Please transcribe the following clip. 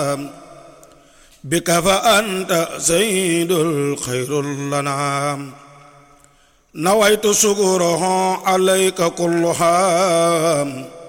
بك فأنت سيد الخير الأنعام نويت شكره عليك كلها